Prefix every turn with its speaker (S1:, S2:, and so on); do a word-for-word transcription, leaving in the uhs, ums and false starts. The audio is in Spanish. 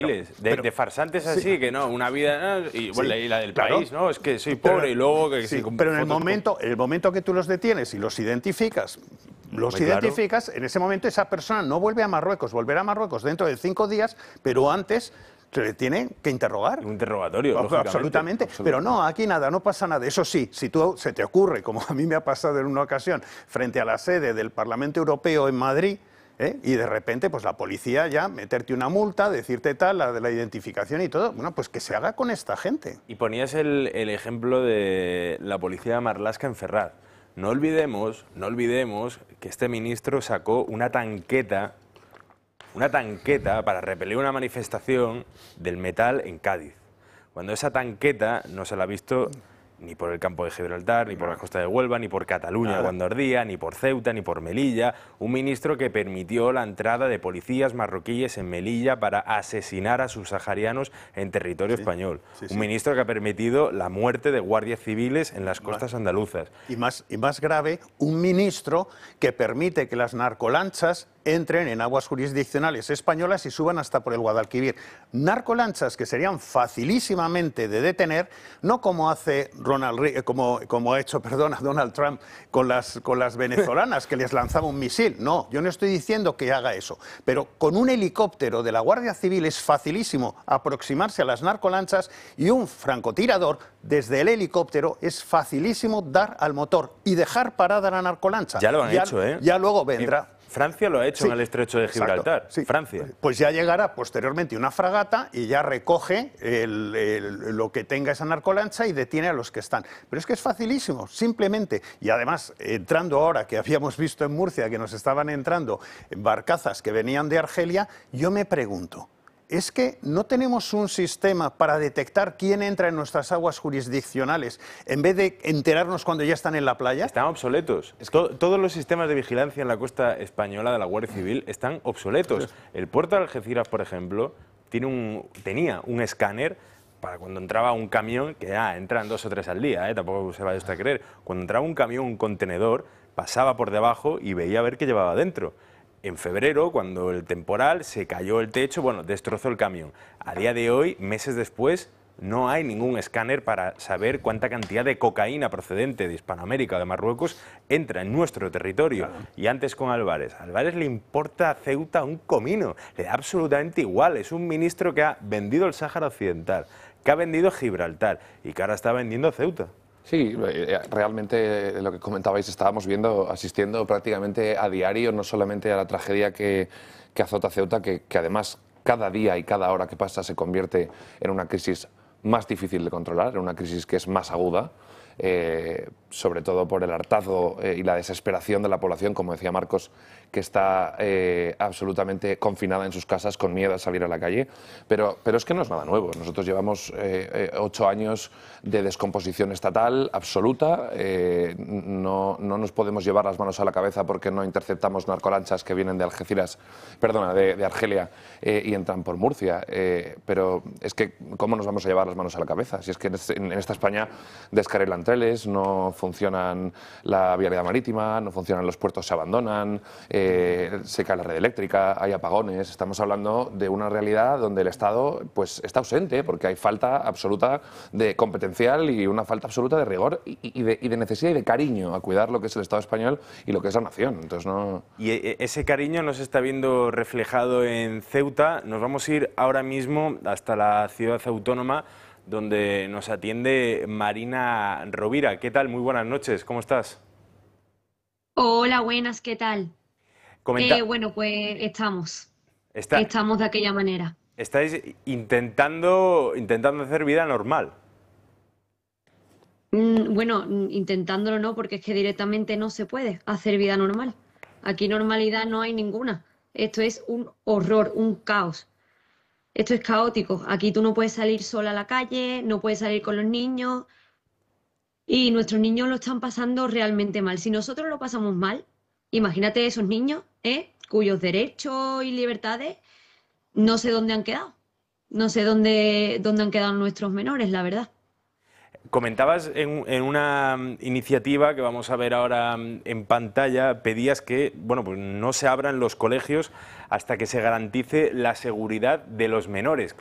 S1: De,
S2: Pero,
S1: de farsantes así,
S2: sí.
S1: que no, una vida, ¿no? y, bueno,
S2: Sí,
S1: y la del
S2: claro.
S1: país, ¿no? Es que soy pobre
S2: Pero,
S1: y luego que
S2: sí,
S1: sí, con
S2: pero en el
S1: fotos
S2: momento,
S1: con...
S2: el momento que tú los detienes y los identificas, los
S1: Muy claro.
S2: identificas, en ese momento esa persona no vuelve a Marruecos, volverá a Marruecos dentro de cinco días, pero antes se le tiene que interrogar.
S1: Un interrogatorio,
S2: Pues,
S1: lógicamente.
S2: absolutamente.
S1: Absolut-
S2: Pero no, aquí nada, no pasa nada. Eso sí, si tú se te ocurre, como a mí me ha pasado en una ocasión, frente a la sede del Parlamento Europeo en Madrid, ¿eh? Y de repente, pues la policía ya meterte una multa, decirte tal, la de la identificación y todo, bueno, pues que se haga con esta gente.
S1: Y ponías el, el ejemplo de la policía de Marlaska en Ferraz. No olvidemos, no olvidemos que este ministro sacó una tanqueta, una tanqueta para repeler una manifestación del metal en Cádiz. Cuando esa tanqueta no se la ha visto ni por el campo de Gibraltar, ni por la costa de Huelva, ni por Cataluña
S2: Nada.
S1: cuando ardía, ni por Ceuta, ni por Melilla. Un ministro que permitió la entrada de policías marroquíes en Melilla para asesinar a subsaharianos en territorio
S2: Sí,
S1: español.
S2: sí, sí.
S1: Un ministro que ha permitido la muerte de guardias civiles en las costas andaluzas.
S2: Y más, y más grave, un ministro que permite que las narcolanchas entren en aguas jurisdiccionales españolas y suban hasta por el Guadalquivir. Narcolanchas que serían facilísimamente de detener, no como hace Ronald Re- como, como ha hecho, perdona, Donald Trump con las, con las venezolanas, que les lanzaba un misil. No, yo no estoy diciendo que haga eso, pero con un helicóptero de la Guardia Civil es facilísimo aproximarse a las narcolanchas y un francotirador desde el helicóptero es facilísimo dar al motor y dejar parada la narcolancha.
S1: Ya lo han
S2: ya,
S1: hecho, ¿eh?
S2: Ya luego vendrá.
S1: Eh, Francia lo ha hecho
S2: Sí,
S1: en el estrecho de
S2: exacto,
S1: Gibraltar.
S2: sí.
S1: Francia.
S2: Pues ya llegará posteriormente una fragata y ya recoge el- el- lo que tenga esa narcolancha y detiene a los que están. Pero es que es facilísimo, simplemente. Y además, entrando ahora, que habíamos visto en Murcia que nos estaban entrando barcazas que venían de Argelia, yo me pregunto, ¿es que no tenemos un sistema para detectar quién entra en nuestras aguas jurisdiccionales en vez de enterarnos cuando ya están en la playa?
S1: Están obsoletos. To- todos los sistemas de vigilancia en la costa española de la Guardia Civil están obsoletos. El puerto de Algeciras, por ejemplo, tiene un, tenía un escáner para cuando entraba un camión, que ah, entran dos o tres al día, ¿eh? Tampoco se vaya usted a creer. Cuando entraba un camión, un contenedor, pasaba por debajo y veía a ver qué llevaba dentro. En febrero, cuando el temporal se cayó el techo, bueno, destrozó el camión. A día de hoy, meses después, no hay ningún escáner para saber cuánta cantidad de cocaína procedente de Hispanoamérica o de Marruecos entra en nuestro territorio. Claro. Y antes con Álvarez. A Álvarez le importa a Ceuta un comino, le da absolutamente igual. Es un ministro que ha vendido el Sáhara Occidental, que ha vendido Gibraltar y que ahora está vendiendo Ceuta.
S3: Sí, realmente lo que comentabais, estábamos viendo, asistiendo prácticamente a diario, no solamente a la tragedia que, que azota Ceuta, que, que además cada día y cada hora que pasa se convierte en una crisis más difícil de controlar, en una crisis que es más aguda, eh, sobre todo por el hartazgo eh, y la desesperación de la población, como decía Marcos, que está eh, absolutamente confinada en sus casas con miedo a salir a la calle. Pero, pero es que no es nada nuevo. Nosotros llevamos eh, eh, ocho años de descomposición estatal absoluta. Eh, no, no nos podemos llevar las manos a la cabeza porque no interceptamos narcolanchas que vienen de Algeciras, perdona, de, de Argelia eh, y entran por Murcia. Eh, pero es que, ¿cómo nos vamos a llevar las manos a la cabeza? Si es que en, este, en esta España descarrilan trenes, no funcionan la vialidad marítima, no funcionan los puertos, se abandonan, eh, se cae la red eléctrica, hay apagones. Estamos hablando de una realidad donde el Estado pues, está ausente porque hay falta absoluta de competencial y una falta absoluta de rigor y, y, de, y de necesidad y de cariño a cuidar lo que es el Estado español y lo que es la nación. Entonces, no...
S1: Y ese cariño nos está viendo reflejado en Ceuta. Nos vamos a ir ahora mismo hasta la ciudad autónoma, donde nos atiende Marina Rovira. ¿Qué tal? Muy buenas noches, ¿cómo estás?
S4: Hola, buenas, ¿qué tal?
S1: Comenta...
S4: Eh, bueno, pues estamos.
S1: Está...
S4: Estamos de aquella manera.
S1: Estáis intentando, intentando hacer vida normal.
S4: Mm, bueno, intentándolo no, porque es que directamente no se puede hacer vida normal. Aquí normalidad no hay ninguna. Esto es un horror, un caos. Esto es caótico. Aquí tú no puedes salir sola a la calle, no puedes salir con los niños. Y nuestros niños lo están pasando realmente mal. Si nosotros lo pasamos mal, imagínate esos niños, ¿eh? Cuyos derechos y libertades no sé dónde han quedado. No sé dónde, dónde han quedado nuestros menores, la verdad.
S1: Comentabas en, en una iniciativa que vamos a ver ahora en pantalla, pedías que bueno, pues no se abran los colegios hasta que se garantice la seguridad de los menores.